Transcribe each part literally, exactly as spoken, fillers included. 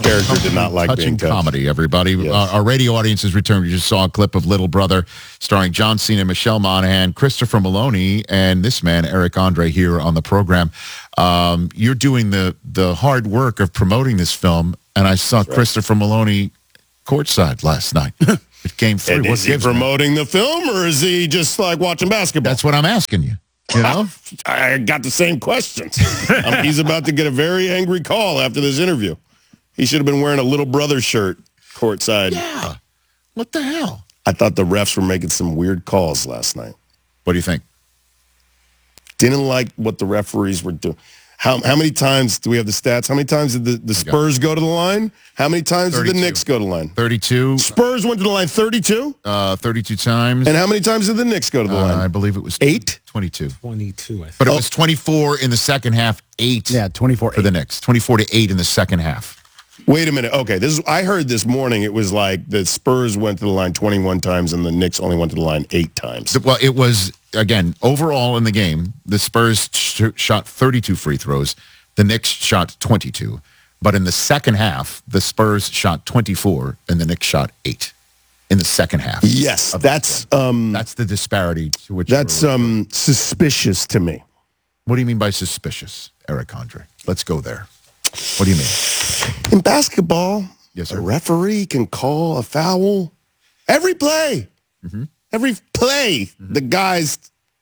character did not like touching being touched. comedy, everybody. Yes. Uh, our radio audience has returned. You just saw a clip of Little Brother starring John Cena, Michelle Monaghan, Christopher Maloney, and this man, Eric Andre, here on the program. Um, you're doing the, the hard work of promoting this film, and I saw right. Christopher Maloney courtside last night. It came through. And is he promoting me? the film, or is he just like watching basketball? That's what I'm asking you. You know? I got the same questions. um, he's about to get a very angry call after this interview. He should have been wearing a Little Brother shirt courtside. Yeah. What the hell? I thought the refs were making some weird calls last night. What do you think? Didn't like what the referees were doing. How how many times do we have the stats? How many times did the, the Spurs go to the line? How many times thirty-two. Did the Knicks go to the line? thirty-two. Spurs went to the line thirty-two? Uh, thirty-two times. And how many times did the Knicks go to the uh, line? I believe it was eight? twenty-two. twenty-two, I think. But it was twenty-four in the second half, eight. Yeah, twenty-four for eight. The Knicks. twenty-four to eight in the second half. Wait a minute. Okay, this is, I heard this morning it was like the Spurs went to the line twenty-one times and the Knicks only went to the line eight times. Well, it was, again, overall in the game, the Spurs sh- shot thirty-two free throws. The Knicks shot twenty-two. But in the second half, the Spurs shot twenty-four and the Knicks shot eight in the second half. Yes, that's um, that's the disparity to which that's um, suspicious to me. What do you mean by suspicious, Eric Andre? Let's go there. What do you mean? In basketball, yes, sir. A referee can call a foul every play. Mm-hmm. Every play, mm-hmm. the guys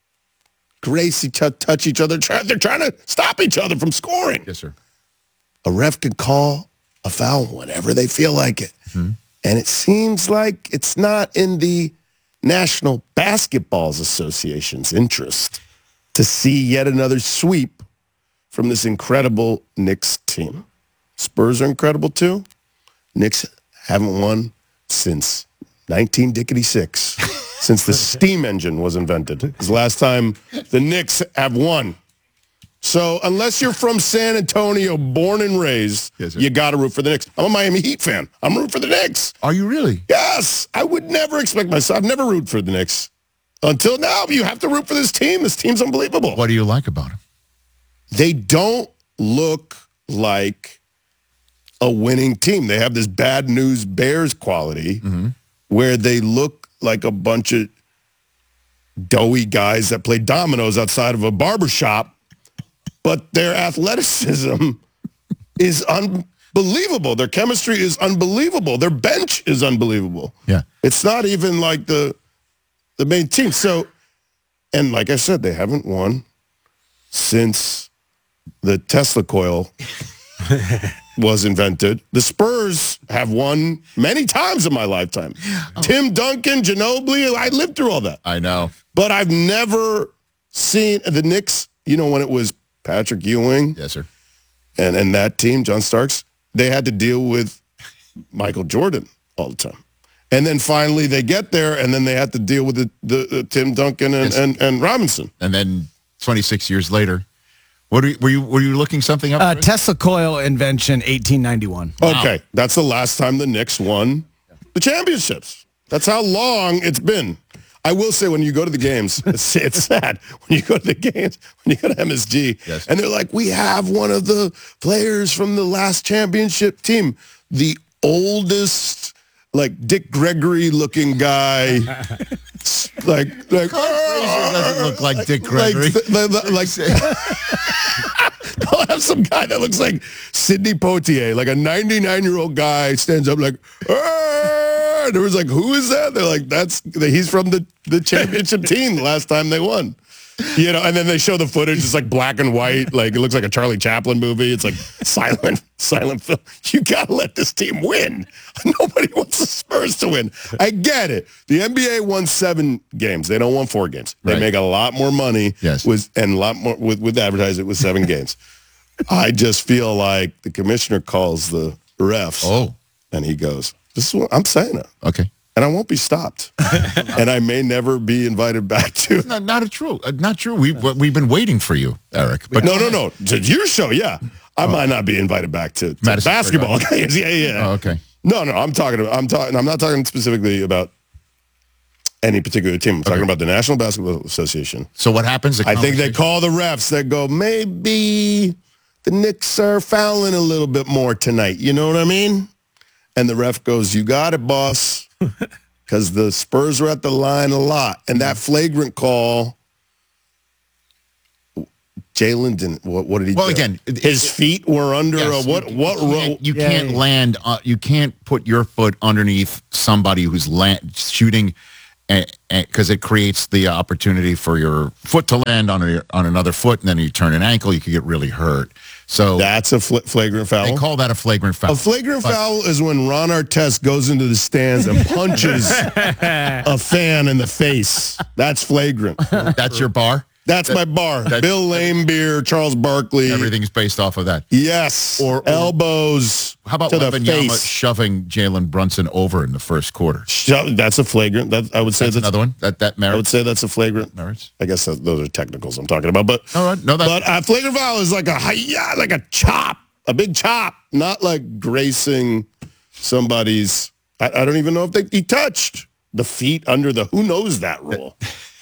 grace each other, touch each other. Try, they're trying to stop each other from scoring. Yes, sir. A ref can call a foul whenever they feel like it. Mm-hmm. And it seems like it's not in the National Basketball Association's interest to see yet another sweep from this incredible Knicks team. Spurs are incredible too. Knicks haven't won since nineteen six, since the steam engine was invented. It's the last time the Knicks have won. So unless you're from San Antonio, born and raised, yes, you got to root for the Knicks. I'm a Miami Heat fan. I'm rooting for the Knicks. Are you really? Yes. I would never expect myself. I've never rooted for the Knicks. Until now, you have to root for this team. This team's unbelievable. What do you like about them? They don't look like a winning team. They have this bad news Bears quality mm-hmm. where they look like a bunch of doughy guys that play dominoes outside of a barbershop, but their athleticism is unbelievable. Their chemistry is unbelievable. Their bench is unbelievable. Yeah. It's not even like the the main team. So, and like I said, they haven't won since the Tesla coil was invented. The Spurs have won many times in my lifetime. Oh. Tim Duncan, Ginobili, I lived through all that. I know. But I've never seen the Knicks, you know, when it was Patrick Ewing. Yes, sir. And, and that team, John Starks, they had to deal with Michael Jordan all the time. And then finally they get there, and then they had to deal with the, the, the Tim Duncan and, yes. and, and Robinson. And then twenty-six years later, what are you, were you were you looking something up? Uh, Tesla coil invention, eighteen ninety-one. Wow. Okay, that's the last time the Knicks won the championships. That's how long it's been. I will say, when you go to the games, it's, it's sad. When you go to the games, when you go to M S G, yes. and they're like, we have one of the players from the last championship team, the oldest, like Dick Gregory-looking guy. like, like Frazier doesn't look like Dick Gregory. Like, like, like they'll have some guy that looks like Sidney Poitier, like a ninety-nine-year-old guy stands up like, Arr! There was like, who is that? They're like, that's he's from the, the championship team the last time they won. You know, and then they show the footage. It's like black and white. Like, it looks like a Charlie Chaplin movie. It's like silent, silent film. You got to let this team win. Nobody wants the Spurs to win. I get it. The N B A won seven games. They don't want four games. They right. make a lot more money yes. with, and a lot more with, with advertising with seven games. I just feel like the commissioner calls the refs. Oh. And he goes, this is what I'm saying it. Okay. And I won't be stopped. And I may never be invited back to. Not, not a true. Uh, not true. We've, we've been waiting for you, Eric. But no, no, no. To your show, yeah. I oh. might not be invited back to, to basketball. yeah, yeah. Oh, okay. No, no. I'm talking about, I'm talking, I'm not talking specifically about any particular team. I'm okay. talking about the National Basketball Association. So what happens? I think they call the refs that go, maybe the Knicks are fouling a little bit more tonight. You know what I mean? And the ref goes, you got it, boss. Because the Spurs were at the line a lot. And that flagrant call, Jalen didn't, what, what did he Well, do? again, it- his feet were under Yes, a, what, you, what you row? can't, you Yeah, can't yeah. land, uh, you can't put your foot underneath somebody who's land, shooting because it creates the opportunity for your foot to land on a, on another foot, and then you turn an ankle, you could get really hurt. So That's a fl- flagrant foul. they call that a flagrant foul. A flagrant foul is when Ron Artest goes into the stands and punches a fan in the face. That's flagrant. That's your bar? That's my bar. Bill Laimbeer, Charles Barkley. Everything's based off of that. Yes. Or- or- elbows How about to the Wembanyama face. shoving Jalen Brunson over in the first quarter? Sho- That's a flagrant. That I would say That's that's, another one that that I would merits. say that's a flagrant. merits. I guess that, those are technicals I'm talking about, but All right, no, that but a flagrant foul is like a hi- yeah, like a chop, a big chop, not like gracing somebody's. I, I don't even know if they he touched the feet under the. Who knows that rule?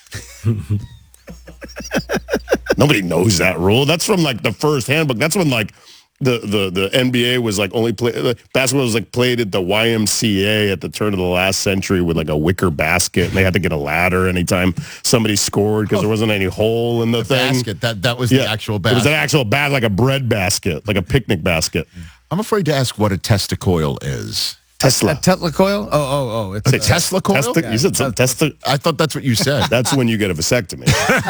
Nobody knows that rule. That's from like the first handbook. That's when like the the, the N B A was like only play basketball was like played at the Y M C A at the turn of the last century with like a wicker basket, and they had to get a ladder anytime somebody scored because there wasn't any hole in the, thing. basket. That that was the actual It was basket. an actual bag, like a bread basket, like a picnic basket. I'm afraid to ask what a testicoil is. Tesla. A Tesla coil? Oh, oh, oh. It's A a, Tesla coil? Testi- you said some Tesla. I thought that's what you said. That's when you get a vasectomy.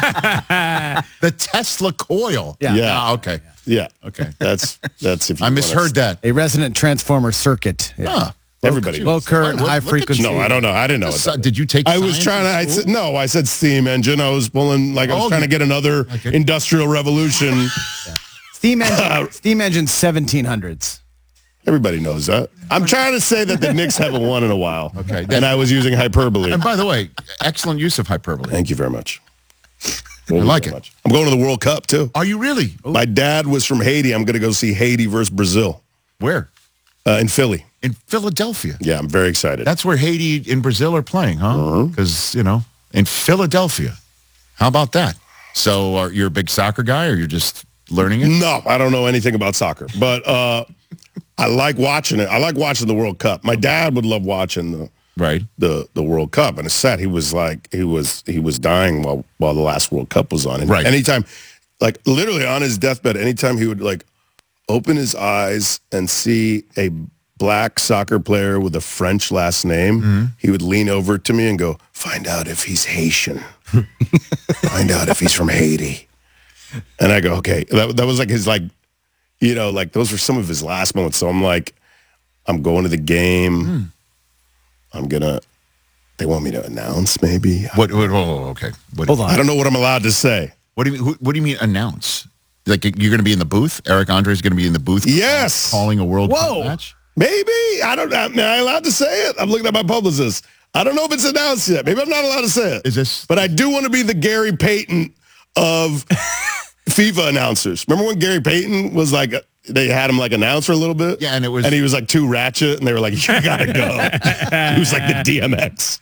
The Tesla coil. Yeah. Yeah. Ah, okay. Yeah. Okay. That's that's if you I wanna- misheard that. a resonant transformer circuit. Yeah. Ah, Everybody. Low knows. current, Look- high look at frequency. No, I don't know. I didn't know. What So, that did you take I was science trying to. in I school? said no. I said steam engine. I was pulling like I was Oh, trying you- to get another Okay. industrial revolution. Steam engine, steam engine seventeen hundreds. Everybody knows that. I'm trying to say that the Knicks haven't won in a while. Okay. And I was using hyperbole. And by the way, excellent use of hyperbole. Thank you very much. I like very it. much. I'm going to the World Cup too. Are you really? My dad was from Haiti. I'm going to go see Haiti versus Brazil Where? uh, in Philly. In Philadelphia. Yeah, I'm very excited. That's where Haiti and Brazil are playing, huh? Uh-huh. Because, you know, in Philadelphia. How about that? So are you a big soccer guy or you're just learning it? No, I don't know anything about soccer, but uh, I like watching it. I like watching the World Cup. My dad would love watching the Right. the the World Cup, and it's sad. He was like he was he was dying while while the last World Cup was on. And Right. anytime, like literally on his deathbed, anytime he would like open his eyes and see a black soccer player with a French last name, Mm-hmm. he would lean over to me and go, "Find out if he's Haitian. Find out if he's from Haiti." And I go, "Okay." That that was like his like, you know, like those were some of his last moments. So I'm like, I'm going to the game. Hmm. I'm gonna. They want me to announce, maybe. What, what, oh, okay. What, Hold on. I don't know what I'm allowed to say. What do you mean, what do you mean announce? Like you're going to be in the booth? Eric Andre is going to be in the booth? Yes. Calling a World Whoa. Cup match? Maybe. I don't know. Am I allowed to say it? I'm looking at my publicist. I don't know if it's announced yet. Maybe I'm not allowed to say it. Is this- But I do want to be the Gary Payton of FIFA announcers. Remember when Gary Payton was like, they had him like announce for a little bit? Yeah, and it was- And he was like too ratchet, and they were like, you gotta go. He was like the D M X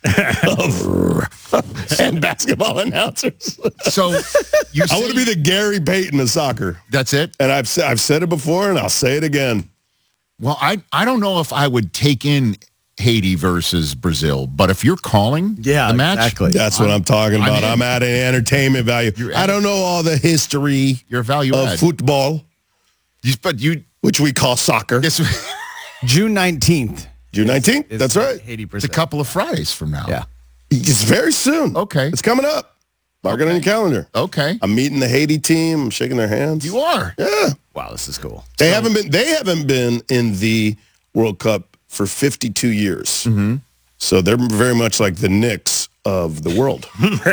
of and basketball announcers. So you I want to be the Gary Payton of soccer. That's it? And I've, sa- I've said it before, and I'll say it again. Well, I, I don't know if I would take in Haiti versus Brazil, but if you're calling Yeah, the match, exactly. That's what I'm talking about. I'm I'm, in. adding entertainment value. You're I don't know all the history you're a value of add. football, You- But you, which we call soccer. this June nineteenth. June nineteenth. That's right. Haiti it's a percent. couple of Fridays from now. Yeah. It's very soon. Okay. It's coming up. Mark it on your calendar. Okay. I'm meeting the Haiti team. I'm shaking their hands. You are. Yeah. Wow, this is cool. They haven't been they haven't been in the World Cup for fifty-two years. Mm-hmm. So they're very much like the Knicks of the world.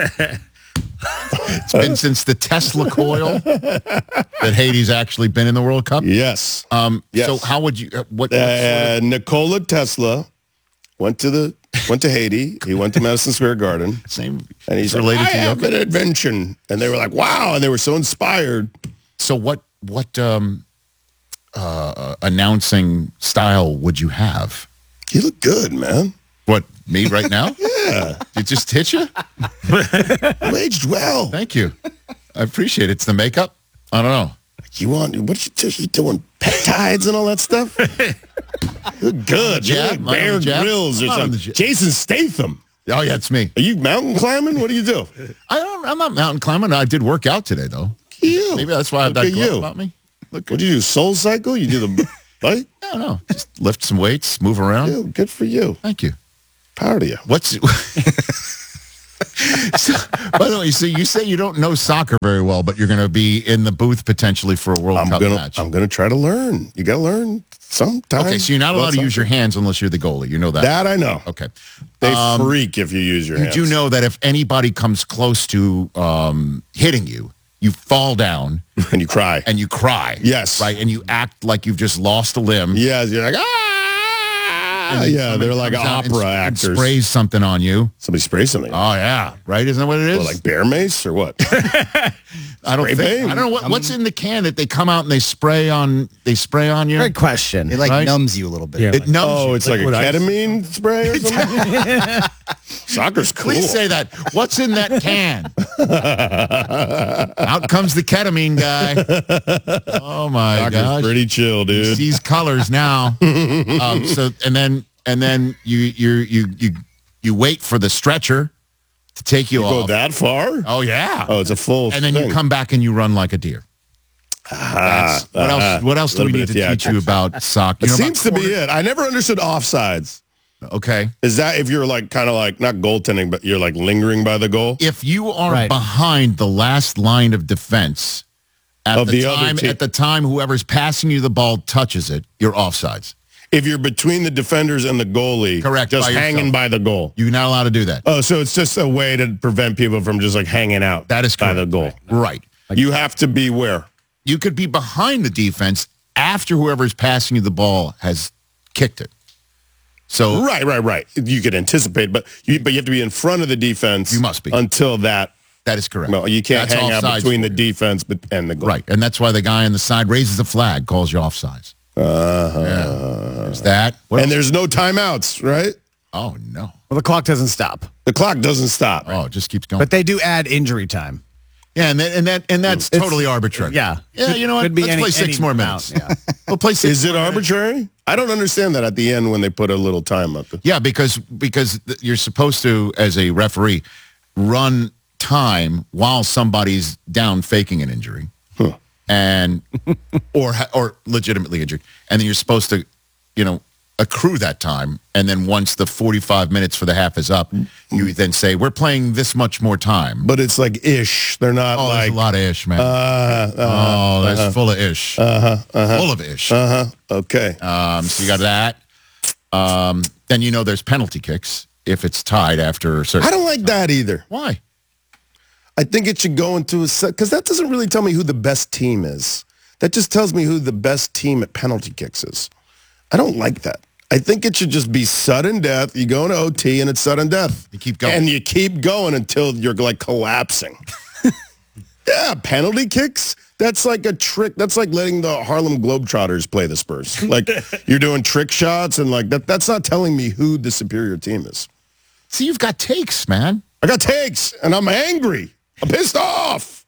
It's been since the Tesla coil that Haiti's actually been in the World Cup. Yes. Um, Yes. So how would you, uh, what, what sort Uh, Nikola Tesla went to the went to Haiti. He went to Madison Square Garden. of same, And he's related like, I to have yoga? an invention. And they were like, wow. And they were so inspired. So what, what um, uh, announcing style would you have? You look good, man. What, me right now? Yeah. It just hit you? You aged well. Thank you. I appreciate it. It's the makeup? I don't know. You want, what you, do, you doing peptides and all that stuff? You're good. Jab, You're like Bear on the jab. Grylls or I'm not on the something. jab. Jason Statham. Oh, yeah, it's me. Are you mountain climbing? What do you do? I don't, I'm not mountain climbing. I did work out today, though. You. Maybe that's why I have Look that at glow you. about me. Look What do you do? Soul Cycle? You do the bike? No, no. Just lift some weights, move around. Yeah, good for you. Thank you. Proud of you. What's... So, by the way, so you say you don't know soccer very well, but you're going to be in the booth potentially for a World I'm Cup gonna, match. I'm gonna try to learn. You gotta learn sometime. Okay, so you're not allowed to use your hands unless you're the goalie. You know that. That I know. Okay. They Um, freak if you use your You hands. do know that if anybody comes close to um, hitting you, you fall down and you cry. and you cry. Yes. Right? And you act like you've just lost a limb. Yes, you're like ah. And then Yeah, somebody they're like comes out and opera s- and actors. sprays something on you. Somebody sprays something. Oh, yeah. Right? Isn't that what it is? What, like bear mace or what? I don't spray think, paint? I don't know what, what's in the can that they come out and they spray on they spray on you. Great question. It like Right? numbs you a little bit. Yeah. It numbs Oh, you. it's like, a what I- ketamine spray or something? Soccer's cool. Please say that. What's in that can? Out comes the ketamine guy. Oh my Soccer's gosh! pretty chill, He dude. sees colors now. um, so and then and then you you you you you wait for the stretcher to take you, Go off. that far? Oh yeah. Oh, it's a full and then thing. you come back and you run like a deer. Ah, What else? What else do we Little need bit to of teach you about soccer? It You know seems about to be it. I never understood offsides. quarter- Okay. Is that if you're like kind of like not goaltending, but you're like lingering by the goal? If you are Right. behind the last line of defense at Of the, the other time team. at the time whoever's passing you the ball touches it, you're offsides. If you're between the defenders and the goalie, Correct, just by hanging yourself. by the goal. You're not allowed to do that. Oh, so it's just a way to prevent people from just like hanging out. That is by correct. the goal. Right. You have to be where? You could be behind the defense after whoever's passing you the ball has kicked it. So Right, right, right. You could anticipate, but you but you have to be in front of the defense. You must be. until that. that is correct. No, you can't That's hang out offsides between for the you. defense but- and the goal. Right. And that's why the guy on the side raises the flag, calls you offsides. Uh-huh. Yeah. There's that. What And else? there's no timeouts, right? Oh, no. Well, the clock doesn't stop, The clock doesn't stop. Oh, it just keeps going. but they do add injury time. yeah, and that, and that and that's totally arbitrary. Yeah. Yeah, you know what? Could be Let's any- play six any more amount, minutes. yeah. We'll play six Is it more minutes. arbitrary? I don't understand that at the end when they put a little time up. Yeah, because because th- you're supposed to, as a referee, run time while somebody's down faking an injury, Huh. and or ha- or legitimately injured, and then you're supposed to, you know, accrue that time, and then once the forty-five minutes for the half is up, you then say we're playing this much more time. But it's like ish. They're not Oh, like there's a lot of ish, man. uh, uh, oh, that's full of ish. uh-huh, uh-huh, Full of ish. uh-huh. Okay. Um, so you got that. Um, then you know there's penalty kicks if it's tied after a certain. I don't like that either. Why? I think it should go into a set because that doesn't really tell me who the best team is. That just tells me who the best team at penalty kicks is. I don't like that. I think it should just be sudden death. You go into O T and it's sudden death. You keep going. And you keep going until you're like collapsing. Yeah, penalty kicks. That's like a trick. That's like letting the Harlem Globetrotters play the Spurs. Like you're doing trick shots and like that. That's not telling me who the superior team is. See, you've got takes, man. I got takes and I'm angry. I'm pissed off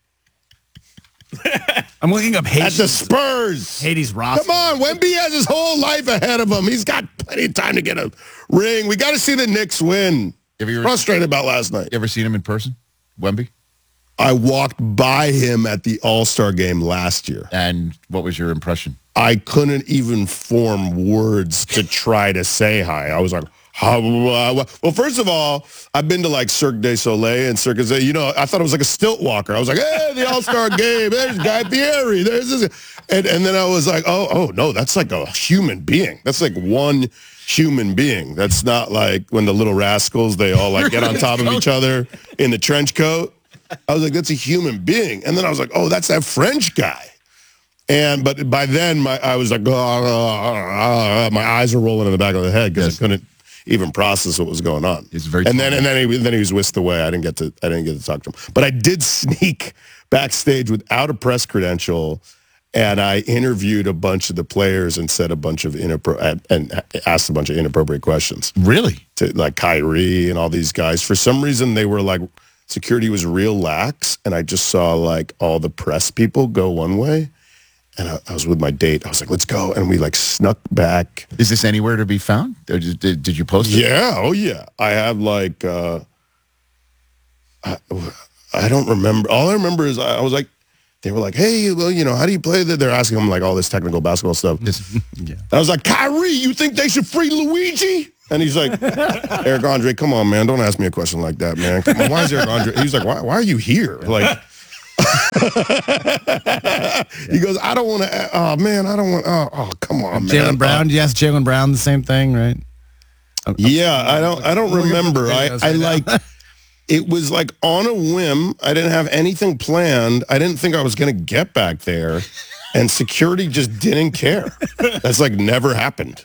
I'm looking up at the Hades, Spurs. Hades roster. Come on, Wemby has his whole life ahead of him. He's got plenty of time to get a ring. We got to see the Knicks win. Have you ever, Frustrated about last night. you ever seen him in person, Wemby? I walked by him at the All-Star game last year. And what was your impression? I couldn't even form words to try to say hi. I was like, how, uh, well, first of all, I've been to like Cirque du Soleil and Cirque du Soleil. You know, I thought it was like a stilt walker. I was like, hey, the All-Star game. There's Guy Fieri. There's this. And, and then I was like, oh, oh, no, that's like a human being. That's like one human being. That's not like when the Little Rascals, they all like get on top of each other in the trench coat. I was like, that's a human being. And then I was like, oh, that's that French guy. And but by then, my I was like, oh, oh, oh, my eyes are rolling in the back of the head because Yes. I couldn't even process what was going on. He's very and then tall. and then he then he was whisked away. I didn't get to I didn't get to talk to him. But I did sneak backstage without a press credential, and I interviewed a bunch of the players and said a bunch of inappro- and asked a bunch of inappropriate questions Really? to like Kyrie and all these guys. For some reason, they were like, security was real lax, and I just saw like all the press people go one way, and I, I was with my date. I was like, let's go. And we like snuck back. Is this anywhere to be found? Or Did, did, did you post it? Yeah. Oh, yeah. I have like, uh, I, I don't remember. All I remember is I, I was like, they were like, hey, well, you know, how do you play that? They're asking him like all this technical basketball stuff. Yeah. I was like, Kyrie, you think they should free Luigi? And he's like, Eric Andre, come on, man. Don't ask me a question like that, man. Come on, why is Eric Andre? He was like, why, why are you here? Like, he goes, I don't want to, oh, man, I don't want, oh, oh come on, man. Jaylen Brown, did you ask Jaylen Brown the same thing, right? Yeah, I don't, I don't remember. I, I like, it was like on a whim. I didn't have anything planned. I didn't think I was going to get back there. And security just didn't care. That's like never happened.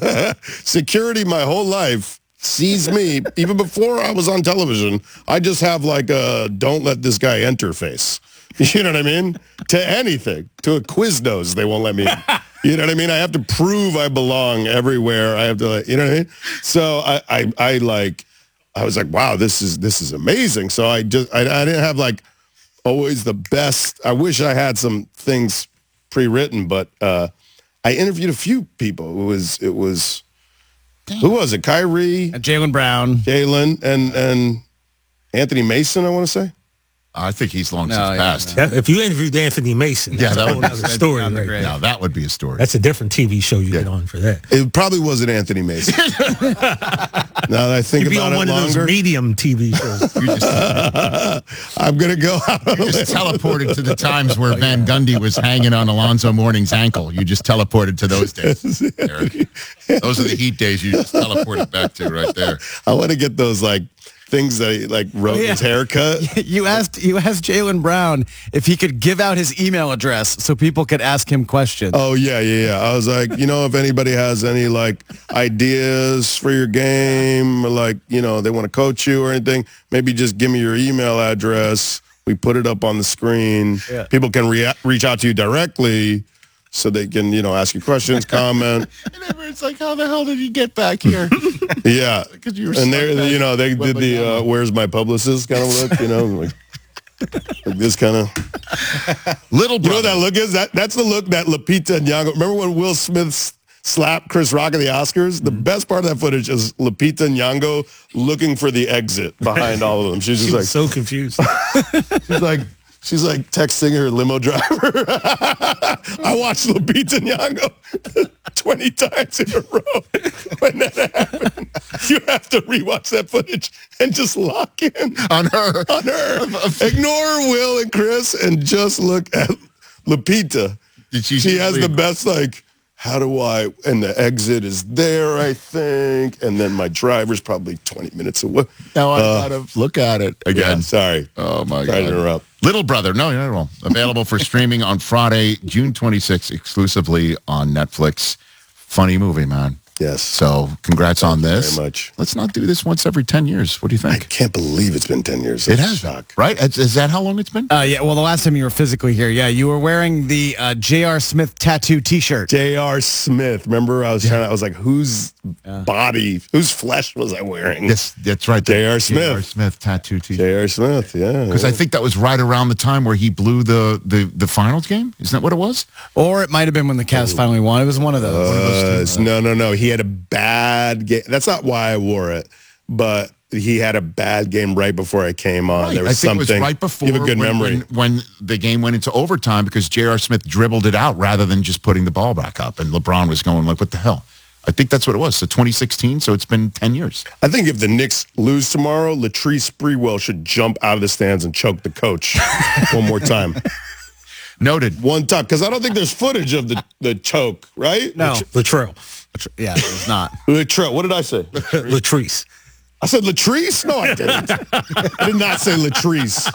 Security my whole life sees me, even before I was on television. I just have like a don't let this guy enter face. You know what I mean? To anything. To a Quiznos, they won't let me in. You know what I mean? I have to prove I belong everywhere. I have to, like, you know what I mean? So I, I, I like, I was like, wow, this is this is amazing. So I just, I, I didn't have like always the best. I wish I had some things pre-written, but uh, I interviewed a few people. It was, it was, who was it? Kyrie, And Jaylen Brown. Jaylen, and and Anthony Mason, I want to say. I think he's long No, since yeah, passed. That- if you interviewed Anthony Mason, Yeah, that's that a would whole be- other story. Down the Right? grave. Now, that would be a story. That's a different T V show you get on for that. It probably wasn't Anthony Mason. Now that I think You'd be about on it one of longer, those medium T V shows. You just, I'm going to go out on a just limb. teleported to the times where Van Gundy was hanging on Alonzo Mourning's ankle. You just teleported to those days, Eric. Those are the Heat days you just teleported back to right there. I want to get those like things that he, like Rogan's Yeah. haircut. You asked you asked Jaylen Brown if he could give out his email address so people could ask him questions. Oh yeah, yeah, yeah. I was like, you know, if anybody has any like ideas for your game, or like, you know, they want to coach you or anything, maybe just give me your email address. We put it up on the screen. Yeah. People can rea- reach out to you directly, so they can, you know, ask you questions, comment. And it's like, how the hell did you get back here? Yeah, 'Cause you were and stuck they, back you know, they with did the Wembanyama. uh, "Where's my publicist" kind of look, you know, like, like this kind of. Little You know brother. what that look is? That that's the look that Lupita Nyong'o. Remember when Will Smith s- slapped Chris Rock at the Oscars? The best part of that footage is Lupita Nyong'o looking for the exit behind all of them. She's She just was so confused. like, she's like, she's like texting her limo driver. I watched Lupita Nyong'o twenty times in a row when that happened. You have to rewatch that footage and just lock in on her. on her. Ignore Will and Chris and just look at Lupita. Did she, She has the best, like, how do I, and the exit is there, I think, and then my driver's probably twenty minutes away. Now I Uh, gotta look at it Yeah, again. sorry. Oh my Sorry God. to interrupt. Little Brother, no, not at all. Available for streaming on Friday, June twenty-sixth, exclusively on Netflix. Funny movie, man. Yes. So congrats on this. very much. Let's not do this once every ten years. What do you I think? can't believe it's been ten years. It That's a has, shock. right? Is, is that how long it's been? Uh, yeah, well, the last time you were physically here, yeah, you were wearing the uh, J R. Smith tattoo T-shirt. J R. Smith. Remember, I was trying to, I was like, whose body, whose flesh was I wearing? Yes, that's right. J R. J R. Smith. Smith tattoo T-shirt. J R. Smith, yeah. Because I think that was right around the time where he blew the, the, the finals game. Isn't that what it was? Or it might have been when the Cavs finally won. It was one of those. Uh, no, no, no. He had a bad game. That's not why I wore it, but he had a bad game right before I came on. Right. There I was think something. it was right before You have a good when, memory. When, when the game went into overtime because J R. Smith dribbled it out rather than just putting the ball back up. And LeBron was going like, what the hell? I think that's what it was. So twenty sixteen, so it's been ten years. I think if the Knicks lose tomorrow, Latrice Sprewell should jump out of the stands and choke the coach one more time. Noted. One time. Because I don't think there's footage of the, the choke, right? No. Latrell. Yeah, it's not. Latrell. What did I say? Latrice. I said Latrice? No, I didn't. I did not say Latrice.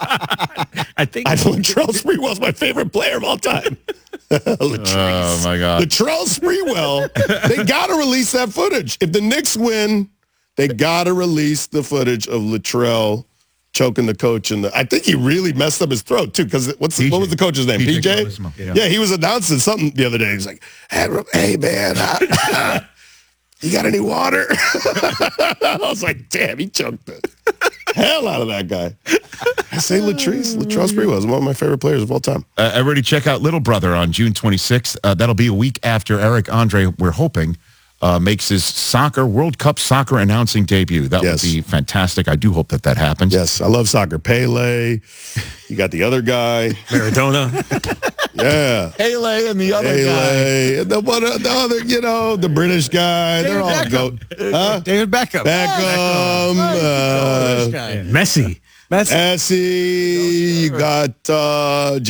I think I Latrell Sprewell's my favorite player of all time. Latrice. Oh, my God. Latrell Sprewell, they got to release that footage. If the Knicks win, they got to release the footage of Latrell choking the coach. And I think he really messed up his throat, too, because what's P J. what was the coach's name? P J P J? Carlesimo. Yeah. Yeah. he was announcing something the other day. He's like, hey, hey, man, uh, you got any water? I was like, damn, he choked it. hell out of that guy. I say Latrice. Latrell Sprewell is one of my favorite players of all time. Uh, everybody check out Little Brother on June twenty-sixth. Uh, that'll be a week after Eric Andre, we're hoping, uh, makes his soccer, World Cup soccer announcing debut. That Yes. would be fantastic. I do hope that that happens. Yes, I love soccer. Pele. You got the other guy. Maradona. Yeah. Pele and the other guy. Pele. And the, one, the other, you know, the British guy. They're all go. Huh? David Beckham. Beckham. Uh, Guy. Messi. That's Messi. You got uh,